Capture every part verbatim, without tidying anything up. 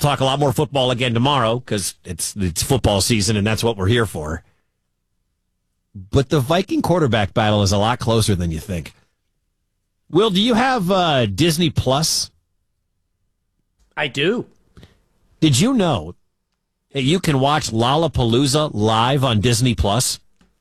talk a lot more football again tomorrow because it's it's football season, and that's what we're here for. But the Viking quarterback battle is a lot closer than you think. Will, do you have uh, Disney Plus? I do. Did you know that you can watch Lollapalooza live on Disney Plus?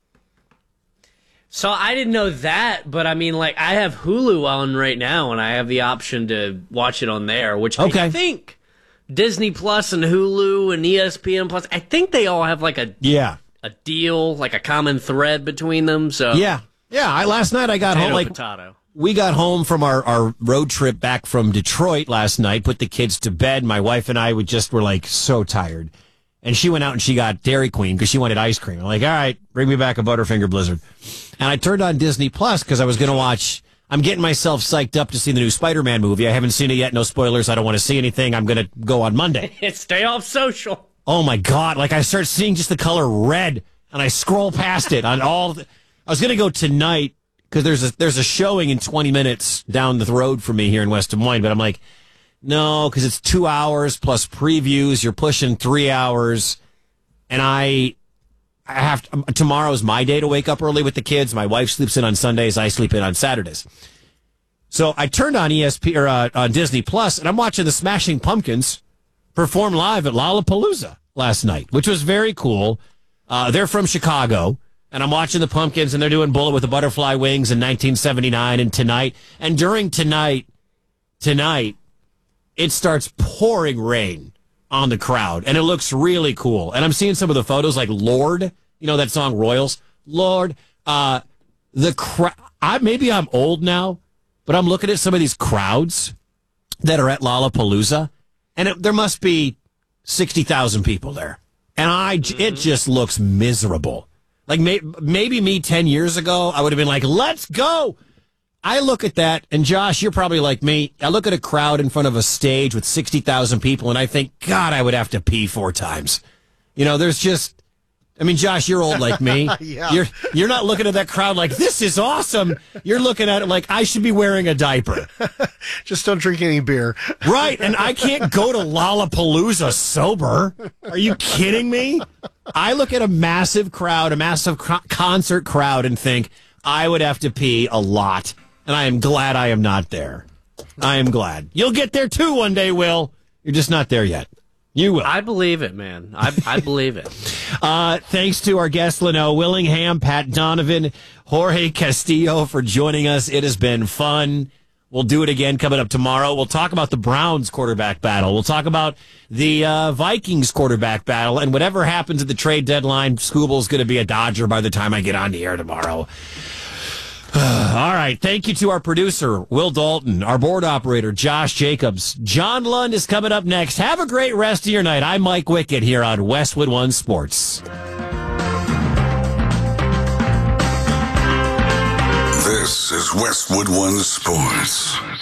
So I didn't know that, but I mean, like, I have Hulu on right now, and I have the option to watch it on there, which okay. I think Disney Plus and Hulu and E S P N Plus, I think they all have like a yeah a deal, like a common thread between them. So yeah, yeah. I last night I got potato, home like potato. We got home from our, our road trip back from Detroit last night, put the kids to bed. My wife and I would just were like so tired. And she went out and she got Dairy Queen because she wanted ice cream. I'm like, all right, bring me back a Butterfinger Blizzard. And I turned on Disney Plus because I was going to watch, I'm getting myself psyched up to see the new Spider-Man movie. I haven't seen it yet. No spoilers. I don't want to see anything. I'm going to go on Monday. Stay off social. Oh, my God. Like, I start seeing just the color red, and I scroll past it on all. The, I was going to go tonight because there's a, there's a showing in twenty minutes down the road from me here in West Des Moines. But I'm like, no, because it's two hours plus previews. You're pushing three hours. And I I have to, tomorrow's my day to wake up early with the kids. My wife sleeps in on Sundays. I sleep in on Saturdays. So I turned on E S P N or uh, on Disney Plus, and I'm watching the Smashing Pumpkins perform live at Lollapalooza last night, which was very cool. Uh, they're from Chicago, and I'm watching the Pumpkins, and they're doing Bullet with the Butterfly Wings in nineteen seventy-nine and Tonight. And during Tonight, tonight, it starts pouring rain on the crowd, and it looks really cool. And I'm seeing some of the photos, like Lord, you know that song Royals, Lord. Uh, the crowd. I maybe I'm old now, but I'm looking at some of these crowds that are at Lollapalooza, and it, there must be sixty thousand people there, and I mm-hmm. it just looks miserable. Like may, maybe me ten years ago, I would have been like, "Let's go." I look at that, and Josh, you're probably like me. I look at a crowd in front of a stage with sixty thousand people, and I think, God, I would have to pee four times. You know, there's just, I mean, Josh, you're old like me. yeah. You're you're not looking at that crowd like, this is awesome. You're looking at it like, I should be wearing a diaper. Just don't drink any beer. Right, and I can't go to Lollapalooza sober. Are you kidding me? I look at a massive crowd, a massive co- concert crowd, and think, I would have to pee a lot. And I am glad I am not there. I am glad. You'll get there too one day, Will. You're just not there yet. You will. I believe it, man. I, I believe it. Uh, thanks to our guests, Leno Willingham, Pat Donovan, Jorge Castillo for joining us. It has been fun. We'll do it again coming up tomorrow. We'll talk about the Browns quarterback battle. We'll talk about the uh, Vikings quarterback battle. And whatever happens at the trade deadline, Scooble's going to be a Dodger by the time I get on the air tomorrow. All right. Thank you to our producer, Will Dalton, our board operator, Josh Jacobs. John Lund is coming up next. Have a great rest of your night. I'm Mike Wickett here on Westwood One Sports. This is Westwood One Sports.